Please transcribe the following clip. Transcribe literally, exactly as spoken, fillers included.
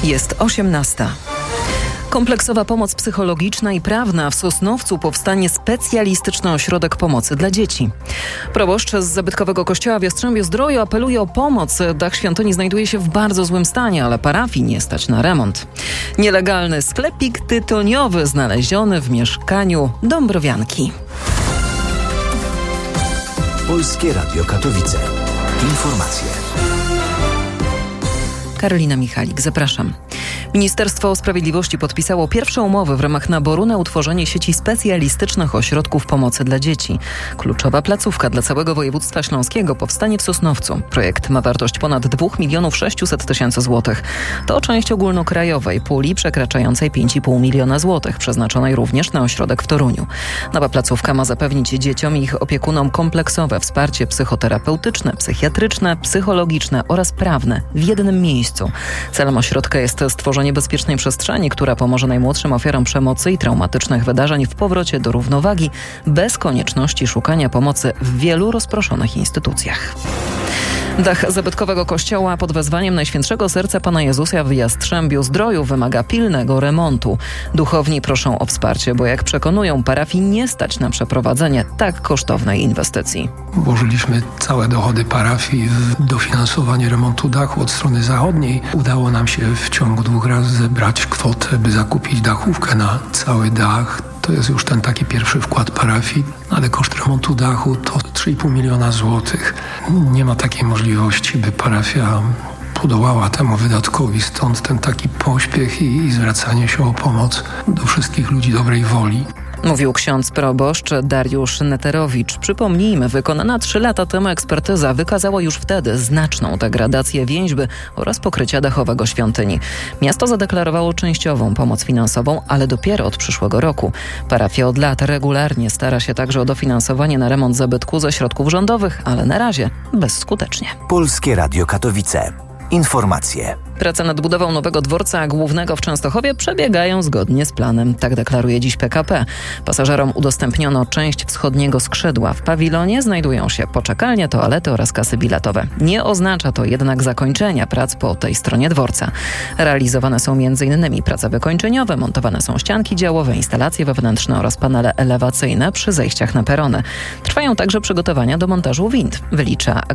Jest osiemnasta. Kompleksowa pomoc psychologiczna i prawna. W Sosnowcu powstanie specjalistyczny ośrodek pomocy dla dzieci. Proboszcz z zabytkowego kościoła w Jastrzębiu-Zdroju apeluje o pomoc. Dach świątyni znajduje się w bardzo złym stanie, ale parafii nie stać na remont. Nielegalny sklepik tytoniowy znaleziony w mieszkaniu dąbrowianki. Polskie Radio Katowice. Informacje. Karolina Michalik, zapraszam. Ministerstwo Sprawiedliwości podpisało pierwsze umowy w ramach naboru na utworzenie sieci specjalistycznych ośrodków pomocy dla dzieci. Kluczowa placówka dla całego województwa śląskiego powstanie w Sosnowcu. Projekt ma wartość ponad dwa miliony sześćset tysięcy złotych. To część ogólnokrajowej puli przekraczającej pięć i pół miliona złotych, przeznaczonej również na ośrodek w Toruniu. Nowa placówka ma zapewnić dzieciom i ich opiekunom kompleksowe wsparcie psychoterapeutyczne, psychiatryczne, psychologiczne oraz prawne w jednym miejscu. Celem ośrodka jest stworzenie bezpiecznej przestrzeni, która pomoże najmłodszym ofiarom przemocy i traumatycznych wydarzeń w powrocie do równowagi bez konieczności szukania pomocy w wielu rozproszonych instytucjach. Dach zabytkowego kościoła pod wezwaniem Najświętszego Serca Pana Jezusa w Jastrzębiu-Zdroju wymaga pilnego remontu. Duchowni proszą o wsparcie, bo jak przekonują, parafii nie stać na przeprowadzenie tak kosztownej inwestycji. Włożyliśmy całe dochody parafii w dofinansowanie remontu dachu od strony zachodniej. Udało nam się w ciągu dwóch razy zebrać kwotę, by zakupić dachówkę na cały dach. To jest już ten taki pierwszy wkład parafii, ale koszt remontu dachu to trzy i pół miliona złotych. Nie ma takiej możliwości, by parafia podołała temu wydatkowi, stąd ten taki pośpiech i, i zwracanie się o pomoc do wszystkich ludzi dobrej woli. Mówił ksiądz proboszcz Dariusz Neterowicz. Przypomnijmy, wykonana trzy lata temu ekspertyza wykazała już wtedy znaczną degradację więźby oraz pokrycia dachowego świątyni. Miasto zadeklarowało częściową pomoc finansową, ale dopiero od przyszłego roku. Parafia od lat regularnie stara się także o dofinansowanie na remont zabytku ze środków rządowych, ale na razie bezskutecznie. Polskie Radio Katowice. Informacje. Prace nad budową nowego dworca głównego w Częstochowie przebiegają zgodnie z planem. Tak deklaruje dziś P K P. Pasażerom udostępniono część wschodniego skrzydła. W pawilonie znajdują się poczekalnie, toalety oraz kasy biletowe. Nie oznacza to jednak zakończenia prac po tej stronie dworca. Realizowane są między innymi prace wykończeniowe, montowane są ścianki działowe, instalacje wewnętrzne oraz panele elewacyjne przy zejściach na perony. Trwają także przygotowania do montażu wind, wylicza